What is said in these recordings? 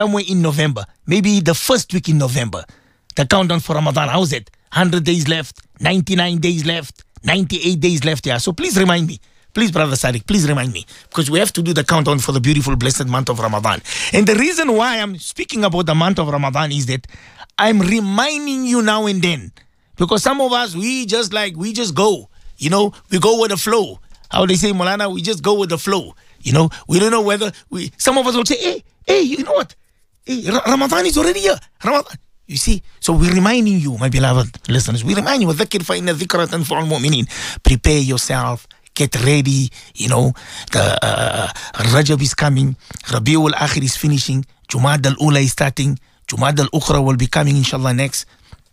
somewhere in November, maybe the first week in November. The countdown for Ramadan, how's it? 100 days left, 99 days left, 98 days left. Yeah, so please remind me. Please, Brother Sadiq, please remind me. Because we have to do the countdown for the beautiful, blessed month of Ramadan. And the reason why I'm speaking about the month of Ramadan is that I'm reminding you now and then. Because some of us, we just go. You know, we go with the flow. How they say, Molana, we just go with the flow. You know, we don't know whether some of us will say, hey, you know what? Hey, Ramadan is already here. Ramadan. You see, so we're reminding you, my beloved listeners, we remind you, وَذَكِّرْ فَإِنَّ الذِّكْرَ تَنْفَعُ الْمُؤْمِنِينَ. Prepare yourself, get ready, you know, the Rajab is coming, Rabiul Akhir is finishing, Jumad al-Ula is starting, Jumad al-Ukhra will be coming, inshallah, next.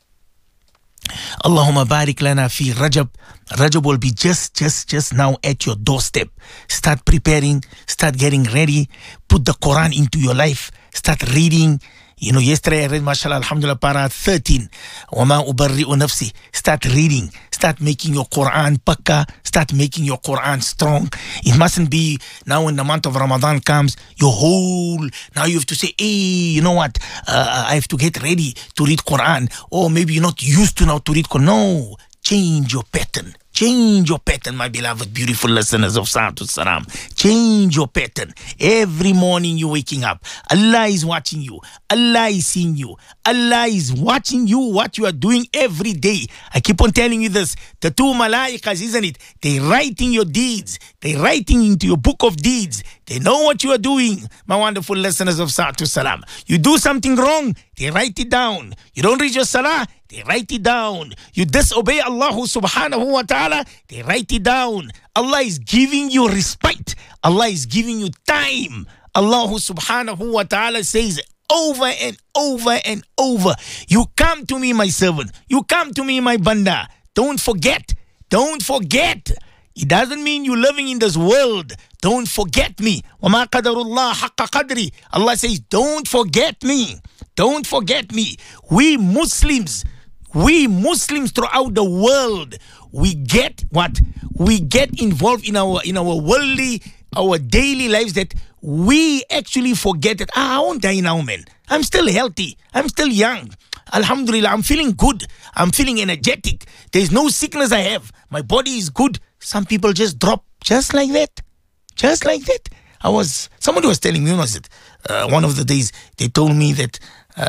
Allahumma barik lana fi Rajab. Rajab will be just now at your doorstep. Start preparing, start getting ready, put the Quran into your life, start reading. You know, yesterday I read, mashallah, alhamdulillah, para 13. وَمَا أُبَرِّئُ نَفْسِي. Start reading. Start making your Quran pakka. Start making your Quran strong. It mustn't be now when the month of Ramadan comes, now you have to say, hey, you know what? I have to get ready to read Quran. Or maybe you're not used to now to read Quran. No. Change your pattern. Change your pattern, my beloved, beautiful listeners of Sa'atul Salam. Change your pattern. Every morning you're waking up. Allah is watching you. Allah is seeing you. Allah is watching you, what you are doing every day. I keep on telling you this. The two malaikas, isn't it? They're writing your deeds. They're writing into your book of deeds. They know what you are doing, my wonderful listeners of Sa'atul Salam. You do something wrong, they write it down. You don't read your salah, they write it down. You disobey Allah subhanahu wa ta'ala, they write it down. Allah is giving you respite. Allah is giving you time. Allah subhanahu wa ta'ala says over and over and over, you come to me, my servant. You come to me, my banda. Don't forget. Don't forget. It doesn't mean you're living in this world. Don't forget me. وَمَا قَدَرُ اللَّهَ حَقَّ قَدْرِ. Allah says, don't forget me. Don't forget me. We Muslims throughout the world, we get what? We get involved in our worldly, our daily lives that we actually forget that, I won't die now, man. I'm still healthy. I'm still young. Alhamdulillah, I'm feeling good. I'm feeling energetic. There's no sickness I have. My body is good. Some people just drop just like that. Just like that. Somebody was telling me, was it? One of the days, they told me that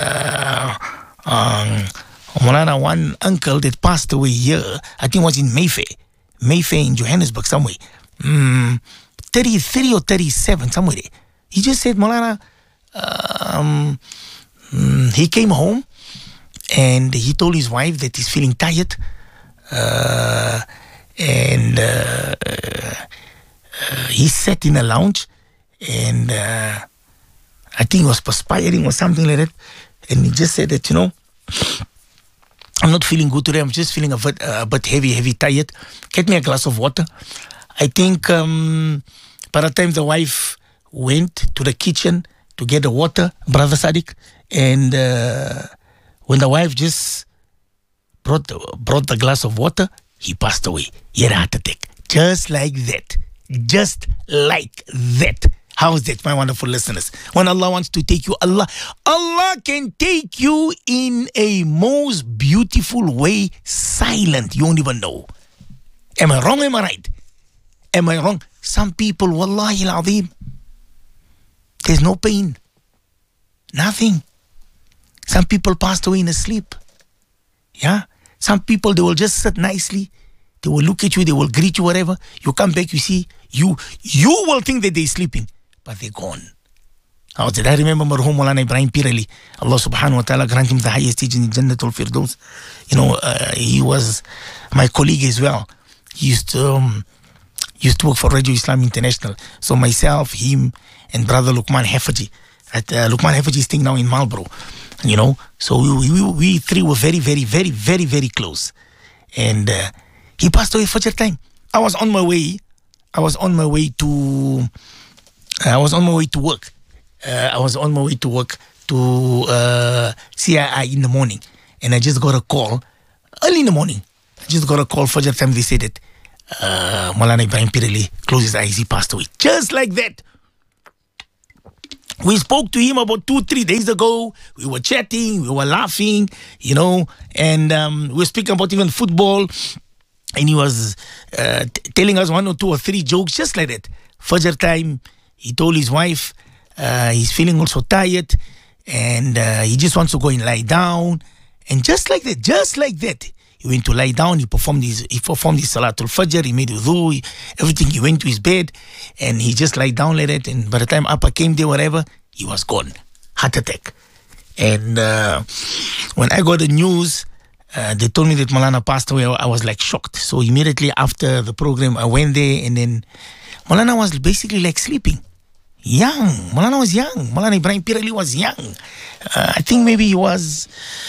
one uncle that passed away here, I think it was in Mayfair in Johannesburg somewhere. 33 or 37, somewhere there. He just said, Molana, he came home and he told his wife that he's feeling tired. He sat in a lounge and I think he was perspiring or something like that. And he just said that, I'm not feeling good today. I'm just feeling a bit heavy, tired. Get me a glass of water. I think by the time the wife went to the kitchen to get the water, Brother Sadiq, and when the wife just brought the glass of water, he passed away. He had a heart attack. Just like that. Just like that. How's that, my wonderful listeners? When Allah wants to take you, Allah can take you in a most beautiful way, silent. You won't even know. Am I wrong? Am I right? Am I wrong? Some people, wallahi al-azim, there's no pain. Nothing. Some people passed away in a sleep. Yeah? Some people, they will just sit nicely. They will look at you, they will greet you, whatever. You come back, you see, you will think that they're sleeping, but they're gone. How did I remember Marhum Maulana Ibrahim Pirali? Allah subhanahu wa ta'ala grant him the highest stage in Jannatul Firdaus. He was my colleague as well. He used to work for Radio Islam International. So myself, him, and brother Luqman Hafaji. Luqman Hafaji is staying now in Marlborough. So we three were very, very, very, very, very close. And he passed away Fajr time. I was on my way to work. I was on my way to work to CII in the morning. And I just got a call early in the morning. Fajr time. They said that Maulana Ibrahim Pirali closed his eyes. He passed away. Just like that. We spoke to him about 2-3 days ago. We were chatting, we were laughing, and we were speaking about even football. And he was telling us 1 or 2 or 3 jokes just like that. Fajr time, he told his wife he's feeling also tired, and he just wants to go and lie down. And just like that, he went to lie down. He performed his Salatul Fajr. He made wudu, everything. He went to his bed, and he just lied down like that. And by the time Appa came there, whatever, he was gone, heart attack. And when I got the news, they told me that Maulana passed away. I was like shocked. So immediately after the program, I went there, and then Maulana was basically like sleeping. Young. Maulana was young. Maulana Ibrahim Pir Ali was young. I think maybe he was,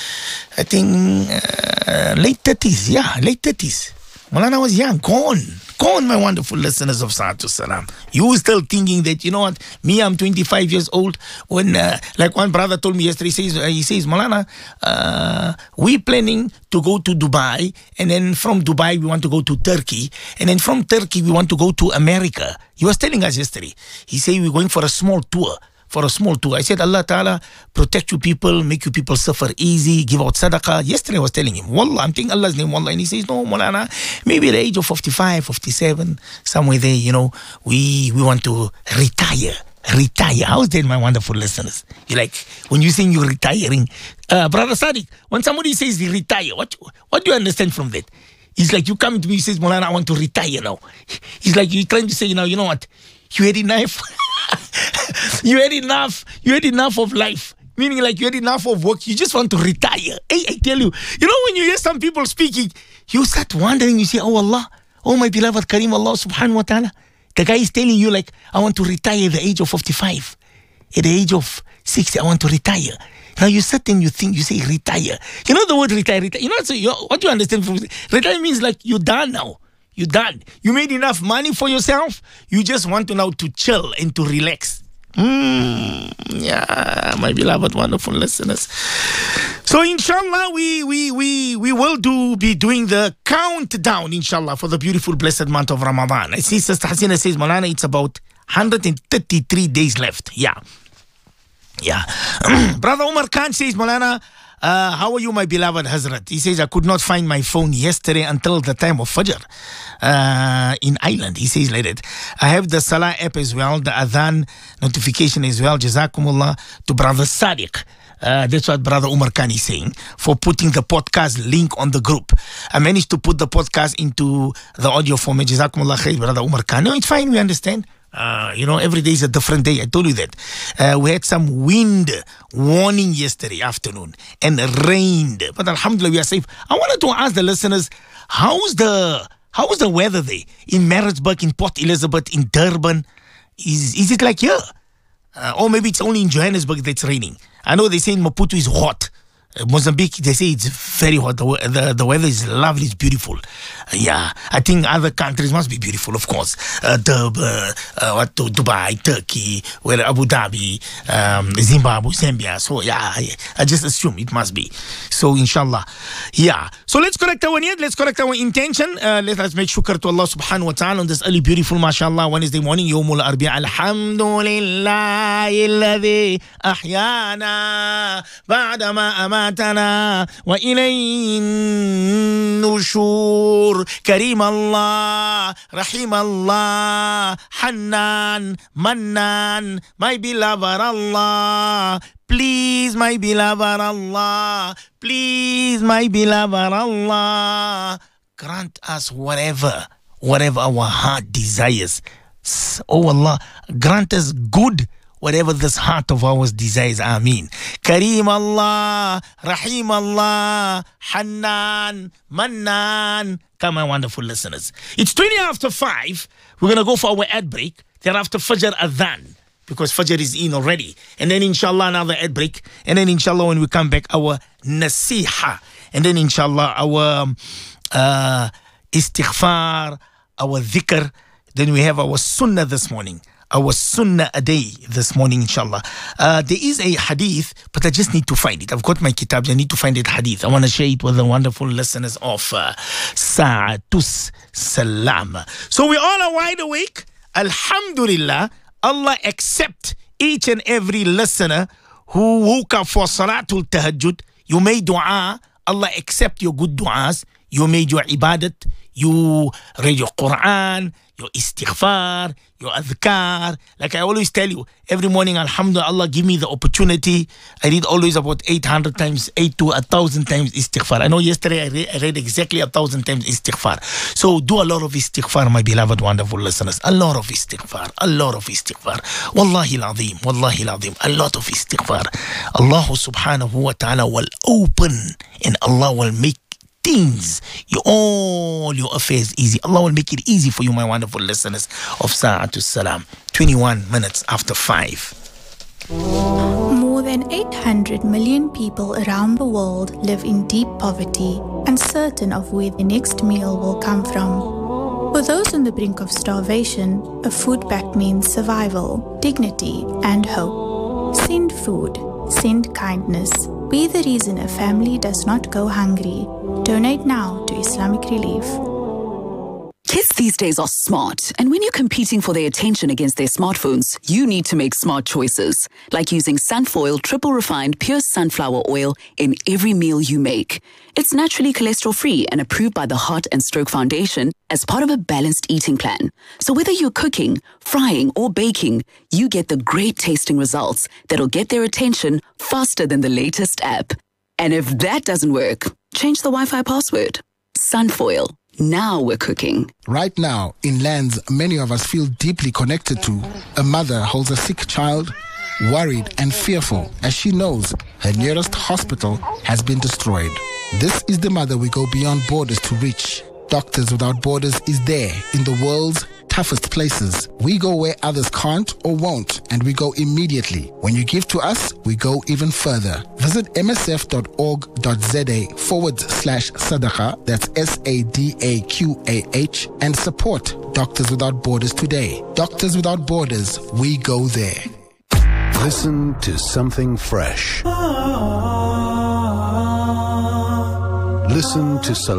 late 30s. Yeah, late 30s. Maulana was young. Gone, my wonderful listeners of Sa'atu Salam. You still thinking that, you know what, me, I'm 25 years old. When, like one brother told me yesterday, he says, Maulana, we're planning to go to Dubai, and then from Dubai, we want to go to Turkey, and then from Turkey, we want to go to America. He was telling us yesterday. He said, we're going for a small tour. I said, Allah Ta'ala protect you people, make you people suffer easy, give out sadaqah. Yesterday I was telling him, Wallah, I'm taking Allah's name, Wallah. And he says, no, Maulana, maybe at the age of 55, 57, somewhere there, we want to retire. How's that, my wonderful listeners? You like, when you saying you're retiring, Brother Sadiq, when somebody says they retire, what do you understand from that? He's like, you come to me, he says, Maulana, I want to retire now. He's like, you're trying to say, you know what, you had enough. You had enough of life. Meaning like you had enough of work. You just want to retire. Hey, I tell you, when you hear some people speaking, you start wondering, you say, oh Allah, oh my beloved Kareem Allah subhanahu wa ta'ala. The guy is telling you like, I want to retire at the age of 55. At the age of 60, I want to retire. Now you sit and you think, you say retire. You know the word retire. What you understand from retire means like you're done now. You're done. You made enough money for yourself. You just want to now to chill and to relax. Yeah, my beloved, wonderful listeners. So inshallah, we will be doing the countdown, inshallah, for the beautiful blessed month of Ramadan. I see Sister Hasina says, Maulana, it's about 133 days left. Yeah. Brother Umar Khan says, Maulana, how are you, my beloved Hazrat? He says, I could not find my phone yesterday until the time of Fajr in Ireland. He says like that. I have the Salah app as well, the Adhan notification as well. Jazakumullah to Brother Sadiq. That's what Brother Umar Khan is saying, for putting the podcast link on the group. I managed to put the podcast into the audio format. Jazakumullah khair, Brother Umar Khan. No, it's fine, we understand. Every day is a different day. I told you that. We had some wind warning yesterday afternoon and rained, but alhamdulillah we are safe. I wanted to ask the listeners, how's the weather there in Maritzburg, in Port Elizabeth, in Durban? Is it like here? Or maybe it's only in Johannesburg that's raining. I know they say in Maputo is hot. Mozambique, they say it's very hot. The weather is lovely, it's beautiful. Yeah, I think other countries must be beautiful, of course. Dubai, Turkey, Abu Dhabi, Zimbabwe, Zambia. So yeah, I just assume it must be. So inshallah, yeah. So let's correct our niyat, let's correct our intention. Let us make shukr to Allah subhanahu wa ta'ala on this early, beautiful, mashallah, Wednesday morning, Yawmul Arbi'a. Alhamdulillahi alladhi ahyana ba'da ma amatana wa ilayhin nushur. Kareem Allah, Rahim Allah, Hannan, Mannan, my beloved Allah. Please, my beloved Allah, please, my beloved Allah, grant us whatever our heart desires. Oh Allah, grant us good, whatever this heart of ours desires. Ameen. Kareem Allah, Rahim Allah, Hannan, Mannan. Come on, wonderful listeners. It's 20 after 5. We're going to go for our ad break. Thereafter, Fajr Adhan, because Fajr is in already. And then, inshallah, another ad break. And then, inshallah, when we come back, our nasiha. And then, inshallah, our istighfar, our dhikr. Then we have our sunnah this morning. Our sunnah a day this morning, inshallah. There is a hadith, but I just need to find it. I've got my kitab, I need to find that hadith. I want to share it with the wonderful listeners of Sa'atus Salam. So we all are wide awake. Alhamdulillah, Allah accept each and every listener who woke up for Salatul Tahajjud, you made dua, Allah accept your good du'as, you made your ibadat, you read your Quran, your istighfar, your adhkar. Like I always tell you, every morning, alhamdulillah, Allah give me the opportunity. I read always about 800 times, 8 to 1,000 times istighfar. I know yesterday I read exactly 1,000 times istighfar. So do a lot of istighfar, my beloved, wonderful listeners. A lot of istighfar, a lot of istighfar. Wallahi al-azim, a lot of istighfar. Allah subhanahu wa ta'ala will open and Allah will make things, all your affairs easy. Allah will make it easy for you, my wonderful listeners of Sa'atul Salam. 21 minutes after 5. More than 800 million people around the world live in deep poverty, uncertain of where the next meal will come from. For those on the brink of starvation, a food pact means survival, dignity, and hope. Send food, send kindness. Be the reason a family does not go hungry. Donate now to Islamic Relief. Kids these days are smart, and when you're competing for their attention against their smartphones, you need to make smart choices, like using Sunfoil triple refined pure sunflower oil in every meal you make. It's naturally cholesterol-free and approved by the Heart and Stroke Foundation as part of a balanced eating plan. So whether you're cooking, frying, or baking, you get the great tasting results that'll get their attention faster than the latest app. And if that doesn't work, change the Wi-Fi password. Sunfoil. Now we're cooking. Right now, in lands many of us feel deeply connected to, a mother holds a sick child, worried and fearful as she knows her nearest hospital has been destroyed. This is the mother we go beyond borders to reach. Doctors Without Borders is there in the world's toughest places. We go where others can't or won't, and we go immediately. When you give to us, we go even further. Visit msf.org.za/sadaqa, that's SADAQAH, and support Doctors Without Borders today. Doctors Without Borders, we go there. Listen to something fresh. Listen to Salam.